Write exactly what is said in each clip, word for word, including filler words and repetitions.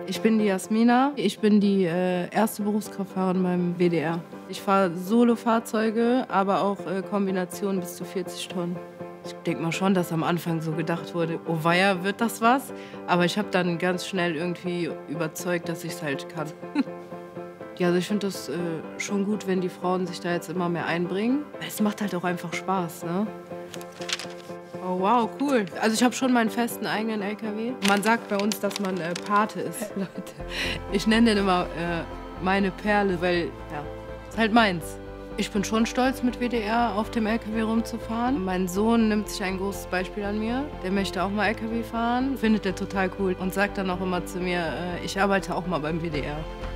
Ich bin die Jasmina. Ich bin die äh, erste Berufskraftfahrerin beim W D R. Ich fahre Solo-Fahrzeuge, aber auch äh, Kombinationen bis zu vierzig Tonnen. Ich denke mal schon, dass am Anfang so gedacht wurde, oh weia, wird das was? Aber ich habe dann ganz schnell irgendwie überzeugt, dass ich es halt kann. Ja, also ich finde das äh, schon gut, wenn die Frauen sich da jetzt immer mehr einbringen. Es macht halt auch einfach Spaß, ne? Oh wow, cool. Also ich habe schon meinen festen eigenen L K W. Man sagt bei uns, dass man äh, Pate ist. Leute, ich nenne den immer äh, meine Perle, weil, ja, ist halt meins. Ich bin schon stolz, mit W D R auf dem L K W rumzufahren. Mein Sohn nimmt sich ein großes Beispiel an mir. Der möchte auch mal L K W fahren, findet der total cool und sagt dann auch immer zu mir, äh, ich arbeite auch mal beim W D R.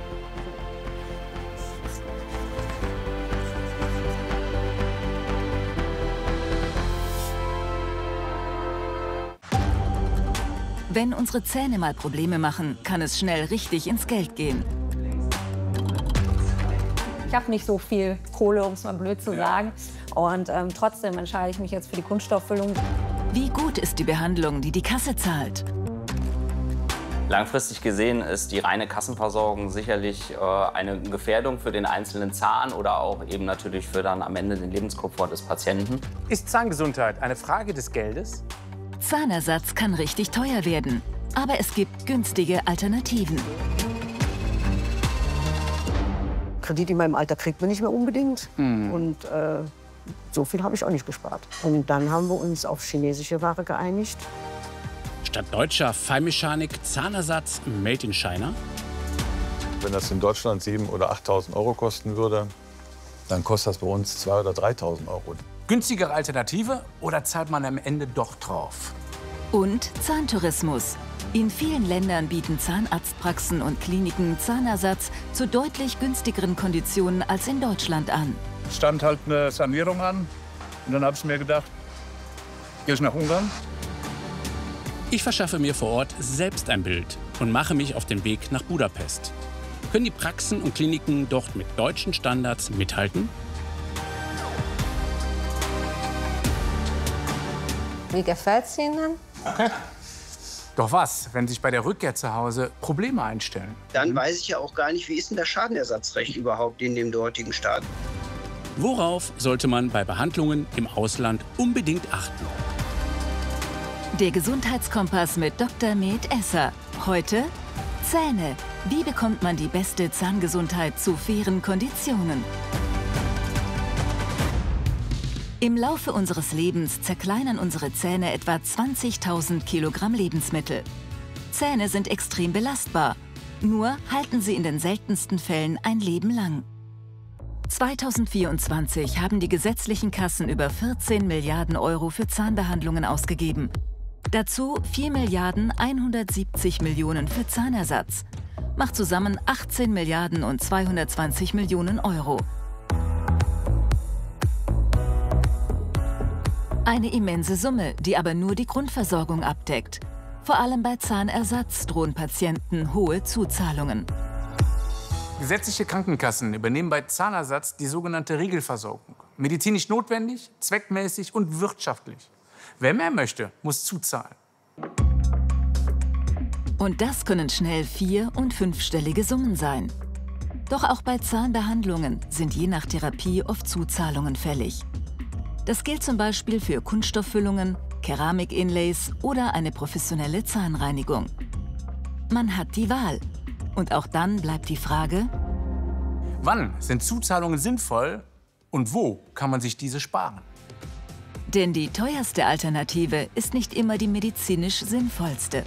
Wenn unsere Zähne mal Probleme machen, kann es schnell richtig ins Geld gehen. Ich habe nicht so viel Kohle, um es mal blöd zu sagen. Und ähm, trotzdem entscheide ich mich jetzt für die Kunststofffüllung. Wie gut ist die Behandlung, die die Kasse zahlt? Langfristig gesehen ist die reine Kassenversorgung sicherlich äh, eine Gefährdung für den einzelnen Zahn oder auch eben natürlich für dann am Ende den Lebenskomfort des Patienten. Ist Zahngesundheit eine Frage des Geldes? Zahnersatz kann richtig teuer werden, aber es gibt günstige Alternativen. Kredit in meinem Alter kriegt man nicht mehr unbedingt. Mhm. Und äh, so viel habe ich auch nicht gespart. Und dann haben wir uns auf chinesische Ware geeinigt. Statt deutscher Feinmechanik Zahnersatz made in China? Wenn das in Deutschland siebentausend oder achttausend Euro kosten würde, dann kostet das bei uns zweitausend oder dreitausend Euro. Günstigere Alternative oder zahlt man am Ende doch drauf? Und Zahntourismus. In vielen Ländern bieten Zahnarztpraxen und Kliniken Zahnersatz zu deutlich günstigeren Konditionen als in Deutschland an. Stand halt eine Sanierung an und dann habe ich mir gedacht, gehe ich nach Ungarn. Ich verschaffe mir vor Ort selbst ein Bild und mache mich auf den Weg nach Budapest. Können die Praxen und Kliniken dort mit deutschen Standards mithalten? Wie gefällt es Ihnen? Okay. Doch was, wenn sich bei der Rückkehr zu Hause Probleme einstellen? Dann weiß ich ja auch gar nicht, wie ist denn das Schadenersatzrecht überhaupt in dem dortigen Staat? Worauf sollte man bei Behandlungen im Ausland unbedingt achten? Der Gesundheitskompass mit Doktor Med Esser. Heute Zähne. Wie bekommt man die beste Zahngesundheit zu fairen Konditionen? Im Laufe unseres Lebens zerkleinern unsere Zähne etwa zwanzigtausend Kilogramm Lebensmittel. Zähne sind extrem belastbar. Nur halten sie in den seltensten Fällen ein Leben lang. zweitausendvierundzwanzig haben die gesetzlichen Kassen über vierzehn Milliarden Euro für Zahnbehandlungen ausgegeben. Dazu vier Milliarden hundertsiebzig Millionen für Zahnersatz. Macht zusammen achtzehn Milliarden und zweihundertzwanzig Millionen Euro. Eine immense Summe, die aber nur die Grundversorgung abdeckt. Vor allem bei Zahnersatz drohen Patienten hohe Zuzahlungen. Gesetzliche Krankenkassen übernehmen bei Zahnersatz die sogenannte Regelversorgung. Medizinisch notwendig, zweckmäßig und wirtschaftlich. Wer mehr möchte, muss zuzahlen. Und das können schnell vier- und fünfstellige Summen sein. Doch auch bei Zahnbehandlungen sind je nach Therapie oft Zuzahlungen fällig. Das gilt zum Beispiel für Kunststofffüllungen, Keramik-Inlays oder eine professionelle Zahnreinigung. Man hat die Wahl. Und auch dann bleibt die Frage: Wann sind Zuzahlungen sinnvoll und wo kann man sich diese sparen? Denn die teuerste Alternative ist nicht immer die medizinisch sinnvollste.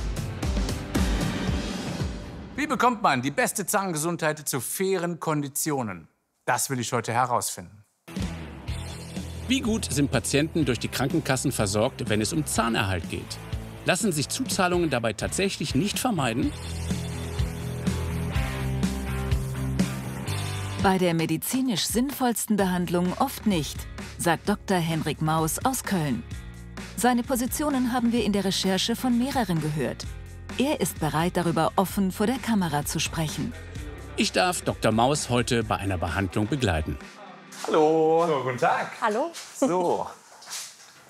Wie bekommt man die beste Zahngesundheit zu fairen Konditionen? Das will ich heute herausfinden. Wie gut sind Patienten durch die Krankenkassen versorgt, wenn es um Zahnerhalt geht? Lassen sich Zuzahlungen dabei tatsächlich nicht vermeiden? Bei der medizinisch sinnvollsten Behandlung oft nicht, sagt Doktor Henrik Maus aus Köln. Seine Positionen haben wir in der Recherche von mehreren gehört. Er ist bereit, darüber offen vor der Kamera zu sprechen. Ich darf Doktor Maus heute bei einer Behandlung begleiten. Hallo. So, guten Tag. Hallo. So.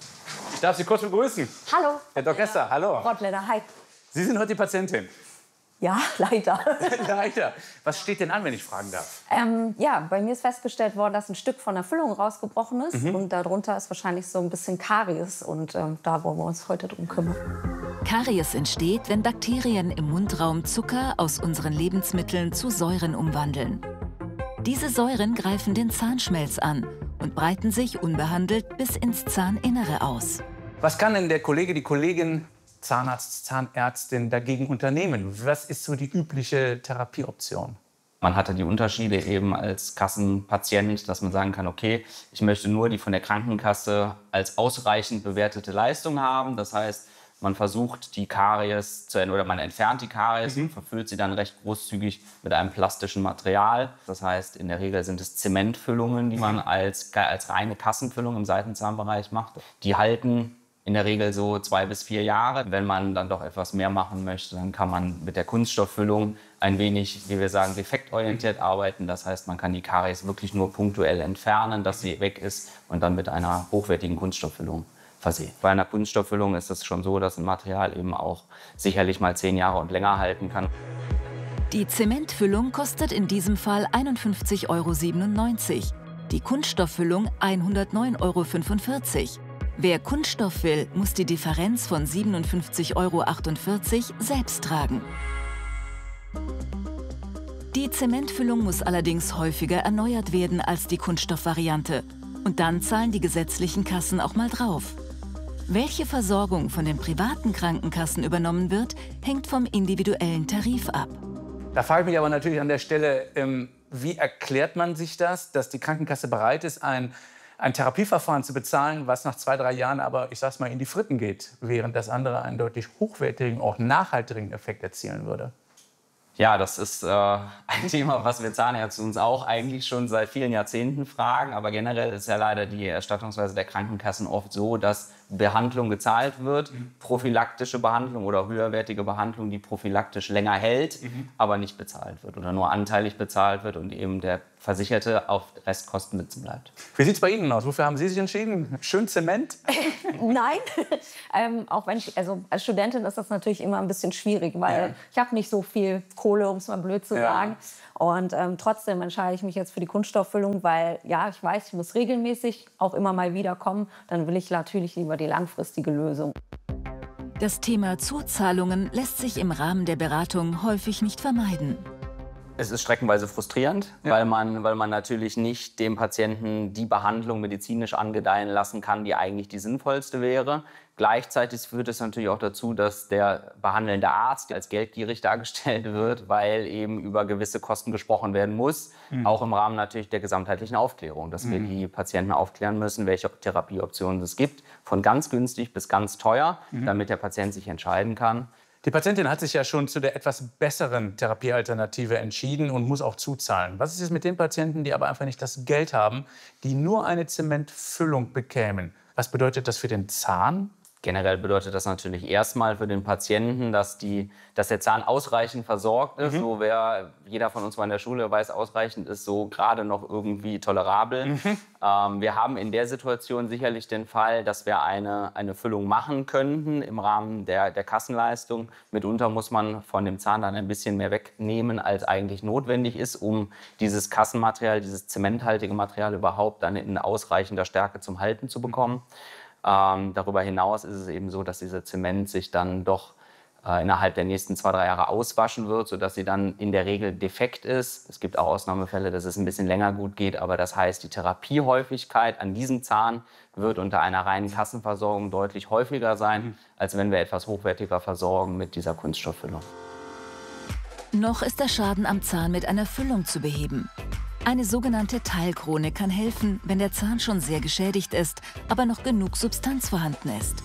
darf Sie kurz begrüßen. Hallo. Herr Doktor Esser, hallo. Rottländer, hi. Sie sind heute die Patientin. Ja, leider. Leider. Was steht denn an, wenn ich fragen darf? Ähm, ja, bei mir ist festgestellt worden, dass ein Stück von der Füllung rausgebrochen ist. Mhm. Und darunter ist wahrscheinlich so ein bisschen Karies. Und ähm, da wollen wir uns heute drum kümmern. Karies entsteht, wenn Bakterien im Mundraum Zucker aus unseren Lebensmitteln zu Säuren umwandeln. Diese Säuren greifen den Zahnschmelz an und breiten sich unbehandelt bis ins Zahninnere aus. Was kann denn der Kollege, die Kollegin, Zahnarzt, Zahnärztin dagegen unternehmen? Was ist so die übliche Therapieoption? Man hatte die Unterschiede eben als Kassenpatient, dass man sagen kann, okay, ich möchte nur die von der Krankenkasse als ausreichend bewertete Leistung haben. Das heißt, man versucht die Karies zu oder man entfernt die Karies mhm. und verfüllt sie dann recht großzügig mit einem plastischen Material. Das heißt, in der Regel sind es Zementfüllungen, die man als, als reine Kassenfüllung im Seitenzahnbereich macht. Die halten in der Regel so zwei bis vier Jahre. Wenn man dann doch etwas mehr machen möchte, dann kann man mit der Kunststofffüllung ein wenig, wie wir sagen, defektorientiert arbeiten. Das heißt, man kann die Karies wirklich nur punktuell entfernen, dass sie weg ist und dann mit einer hochwertigen Kunststofffüllung versehen. Bei einer Kunststofffüllung ist es schon so, dass ein Material eben auch sicherlich mal zehn Jahre und länger halten kann. Die Zementfüllung kostet in diesem Fall einundfünfzig Euro siebenundneunzig, die Kunststofffüllung hundertneun Euro fünfundvierzig. Wer Kunststoff will, muss die Differenz von siebenundfünfzig Euro achtundvierzig selbst tragen. Die Zementfüllung muss allerdings häufiger erneuert werden als die Kunststoffvariante. Und dann zahlen die gesetzlichen Kassen auch mal drauf. Welche Versorgung von den privaten Krankenkassen übernommen wird, hängt vom individuellen Tarif ab. Da frage ich mich aber natürlich an der Stelle, ähm, wie erklärt man sich das, dass die Krankenkasse bereit ist, ein ein Therapieverfahren zu bezahlen, was nach zwei, drei Jahren aber, ich sag's mal, in die Fritten geht, während das andere einen deutlich hochwertigen, auch nachhaltigen Effekt erzielen würde? Ja, das ist äh, ein Thema, was wir Zahnärzte uns auch eigentlich schon seit vielen Jahrzehnten fragen. Aber generell ist ja leider die Erstattungsweise der Krankenkassen oft so, dass Behandlung gezahlt wird, mhm. prophylaktische Behandlung oder höherwertige Behandlung, die prophylaktisch länger hält, mhm. aber nicht bezahlt wird oder nur anteilig bezahlt wird und eben der Versicherte auf Restkosten sitzen bleibt. Wie sieht es bei Ihnen aus? Wofür haben Sie sich entschieden? Schön Zement? Nein, ähm, auch wenn ich, also als Studentin ist das natürlich immer ein bisschen schwierig, weil ja. ich habe nicht so viel Kohle, um es mal blöd zu ja. sagen. Und ähm, trotzdem entscheide ich mich jetzt für die Kunststofffüllung, weil ja, ich weiß, ich muss regelmäßig auch immer mal wieder kommen. Dann will ich natürlich lieber die langfristige Lösung. Das Thema Zuzahlungen lässt sich im Rahmen der Beratung häufig nicht vermeiden. Es ist streckenweise frustrierend, ja. weil, man, weil man natürlich nicht dem Patienten die Behandlung medizinisch angedeihen lassen kann, die eigentlich die sinnvollste wäre. Gleichzeitig führt es natürlich auch dazu, dass der behandelnde Arzt als geldgierig dargestellt wird, weil eben über gewisse Kosten gesprochen werden muss, mhm. auch im Rahmen natürlich der gesamtheitlichen Aufklärung, dass mhm. wir die Patienten aufklären müssen, welche Therapieoptionen es gibt, von ganz günstig bis ganz teuer, mhm. damit der Patient sich entscheiden kann. Die Patientin hat sich ja schon zu der etwas besseren Therapiealternative entschieden und muss auch zuzahlen. Was ist es mit den Patienten, die aber einfach nicht das Geld haben, die nur eine Zementfüllung bekämen? Was bedeutet das für den Zahn? Generell bedeutet das natürlich erstmal für den Patienten, dass, die, dass der Zahn ausreichend versorgt ist. Mhm. So wer, jeder von uns war in der Schule, weiß, ausreichend ist so gerade noch irgendwie tolerabel. Mhm. Ähm, wir haben in der Situation sicherlich den Fall, dass wir eine, eine Füllung machen könnten im Rahmen der, der Kassenleistung. Mitunter muss man von dem Zahn dann ein bisschen mehr wegnehmen, als eigentlich notwendig ist, um dieses Kassenmaterial, dieses zementhaltige Material überhaupt dann in ausreichender Stärke zum Halten zu bekommen. Mhm. Ähm, darüber hinaus ist es eben so, dass dieser Zement sich dann doch äh, innerhalb der nächsten zwei, drei Jahre auswaschen wird, sodass sie dann in der Regel defekt ist. Es gibt auch Ausnahmefälle, dass es ein bisschen länger gut geht, aber das heißt, die Therapiehäufigkeit an diesem Zahn wird unter einer reinen Kassenversorgung deutlich häufiger sein, als wenn wir etwas hochwertiger versorgen mit dieser Kunststofffüllung. Noch ist der Schaden am Zahn mit einer Füllung zu beheben. Eine sogenannte Teilkrone kann helfen, wenn der Zahn schon sehr geschädigt ist, aber noch genug Substanz vorhanden ist.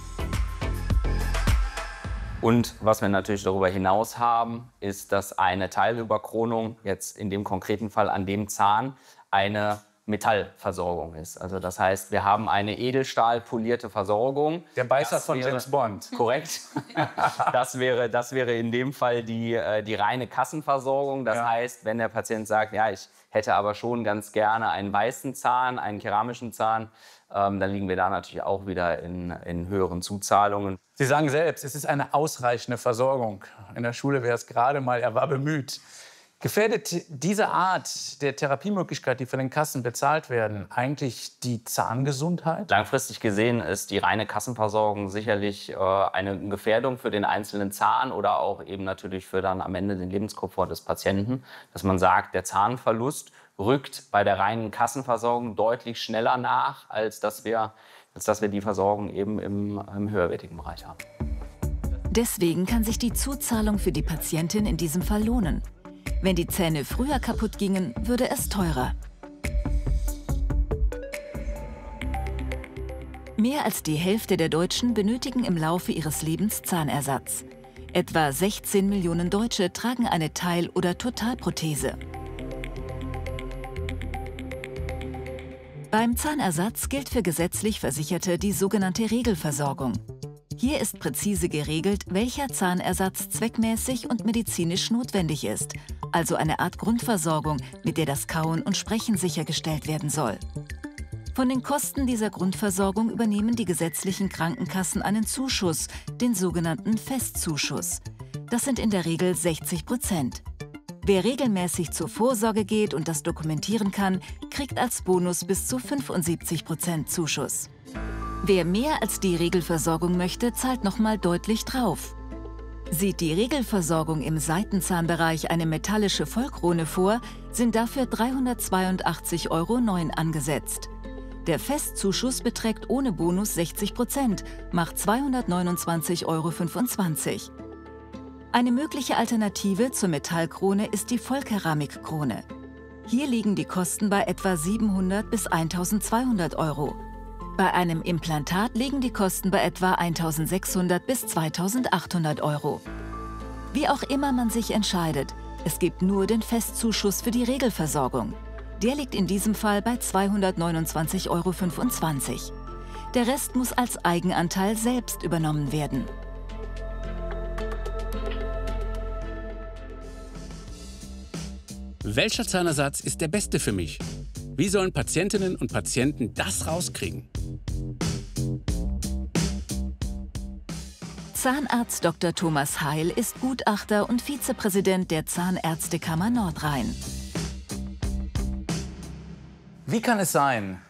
Und was wir natürlich darüber hinaus haben, ist, dass eine Teilüberkronung, jetzt in dem konkreten Fall an dem Zahn, eine Metallversorgung ist. Also das heißt, wir haben eine edelstahlpolierte Versorgung. Der Beißer Das von wäre- James Bond. Korrekt. Das wäre, das wäre in dem Fall die, äh, die reine Kassenversorgung. Das Ja. heißt, wenn der Patient sagt, ja, ich hätte aber schon ganz gerne einen weißen Zahn, einen keramischen Zahn, ähm, dann liegen wir da natürlich auch wieder in, in höheren Zuzahlungen. Sie sagen selbst, es ist eine ausreichende Versorgung. In der Schule wäre es gerade mal, er war bemüht. Gefährdet diese Art der Therapiemöglichkeit, die von den Kassen bezahlt werden, eigentlich die Zahngesundheit? Langfristig gesehen ist die reine Kassenversorgung sicherlich äh, eine Gefährdung für den einzelnen Zahn oder auch eben natürlich für dann am Ende den Lebenskomfort des Patienten. Dass man sagt, der Zahnverlust rückt bei der reinen Kassenversorgung deutlich schneller nach, als dass wir, als dass wir die Versorgung eben im, im höherwertigen Bereich haben. Deswegen kann sich die Zuzahlung für die Patientin in diesem Fall lohnen. Wenn die Zähne früher kaputt gingen, würde es teurer. Mehr als die Hälfte der Deutschen benötigen im Laufe ihres Lebens Zahnersatz. Etwa sechzehn Millionen Deutsche tragen eine Teil- oder Totalprothese. Beim Zahnersatz gilt für gesetzlich Versicherte die sogenannte Regelversorgung. Hier ist präzise geregelt, welcher Zahnersatz zweckmäßig und medizinisch notwendig ist, also eine Art Grundversorgung, mit der das Kauen und Sprechen sichergestellt werden soll. Von den Kosten dieser Grundversorgung übernehmen die gesetzlichen Krankenkassen einen Zuschuss, den sogenannten Festzuschuss. Das sind in der Regel sechzig Prozent. Wer regelmäßig zur Vorsorge geht und das dokumentieren kann, kriegt als Bonus bis zu fünfundsiebzig Prozent Zuschuss. Wer mehr als die Regelversorgung möchte, zahlt nochmal deutlich drauf. Sieht die Regelversorgung im Seitenzahnbereich eine metallische Vollkrone vor, sind dafür dreihundertzweiundachtzig Euro neun angesetzt. Der Festzuschuss beträgt ohne Bonus sechzig Prozent, macht zweihundertneunundzwanzig Euro fünfundzwanzig. Eine mögliche Alternative zur Metallkrone ist die Vollkeramikkrone. Hier liegen die Kosten bei etwa siebenhundert bis eintausendzweihundert Euro. Bei einem Implantat liegen die Kosten bei etwa eintausendsechshundert bis zweitausendachthundert Euro. Wie auch immer man sich entscheidet, es gibt nur den Festzuschuss für die Regelversorgung. Der liegt in diesem Fall bei zweihundertneunundzwanzig Euro fünfundzwanzig. Der Rest muss als Eigenanteil selbst übernommen werden. Welcher Zahnersatz ist der beste für mich? Wie sollen Patientinnen und Patienten das rauskriegen? Zahnarzt Doktor Thomas Heil ist Gutachter und Vizepräsident der Zahnärztekammer Nordrhein. Wie kann es sein,